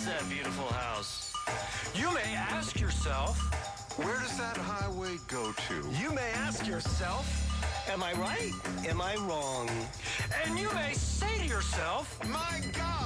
that beautiful house? You may ask yourself, where does that highway go to? you may ask yourself, am I right? Am I wrong? And you may say to yourself, My God!